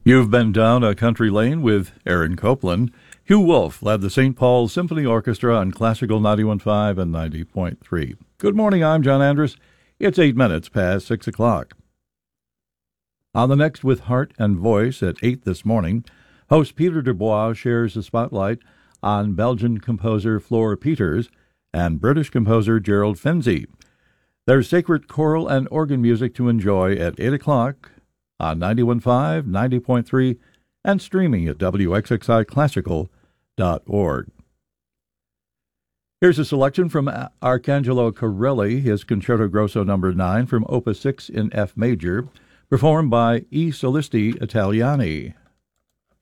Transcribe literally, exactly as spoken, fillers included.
You've been down a country lane with Aaron Copland. Hugh Wolf led the Saint Paul Symphony Orchestra on Classical ninety-one point five and ninety point three. Good morning, I'm John Andrus. It's eight minutes past six o'clock. On the next With Heart and Voice at eight this morning, host Peter Dubois shares the spotlight on Belgian composer Floor Peters and British composer Gerald Finzi. There's sacred choral and organ music to enjoy at eight o'clock on ninety-one point five, ninety point three, and streaming at W X X I classical dot org. Here's a selection from Arcangelo Corelli, his Concerto Grosso number nine from Opus six in F major, performed by I Solisti Italiani.